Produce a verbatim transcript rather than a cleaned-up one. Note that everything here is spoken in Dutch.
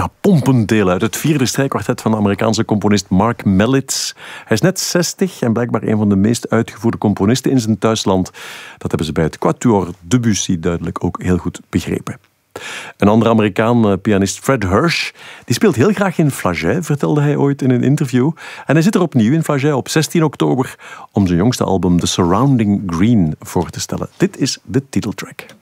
ja, pompend deel uit. Het vierde strijkkwartet van de Amerikaanse componist Mark Mellits. Hij is net zestig en blijkbaar een van de meest uitgevoerde componisten in zijn thuisland. Dat hebben ze bij het Quatuor Debussy duidelijk ook heel goed begrepen. Een andere Amerikaan, pianist Fred Hirsch, die speelt heel graag in Flagey, vertelde hij ooit in een interview. En hij zit er opnieuw in Flagey op zestien oktober om zijn jongste album The Surrounding Green voor te stellen. Dit is de titeltrack.